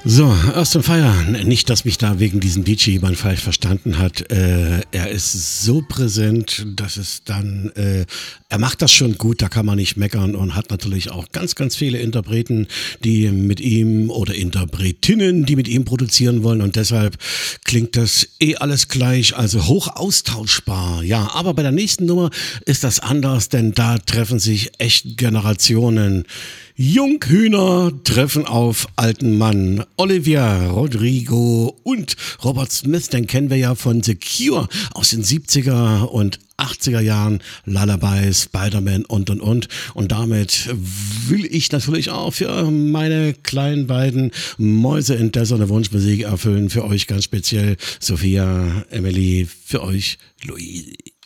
So, Austin Fire. Nicht, dass mich da wegen diesem DJ jemand falsch verstanden hat. Er ist so präsent, dass es dann, er macht das schon gut, da kann man nicht meckern und hat natürlich auch ganz, ganz viele Interpreten, die mit ihm oder Interpretinnen, die mit ihm produzieren wollen und deshalb klingt das alles gleich, also hoch austauschbar. Ja, aber bei der nächsten Nummer ist das anders, denn da treffen sich echt Generationen. Junghühner treffen auf alten Mann. Olivia Rodrigo und Robert Smith, den kennen wir ja von The Cure aus den 70er und 80er Jahren, Lullaby, Spider-Man und. Und damit will ich natürlich auch für meine kleinen beiden Mäuse in Dessau eine Wunschmusik erfüllen. Für euch ganz speziell Sophia, Emily, für euch Louise.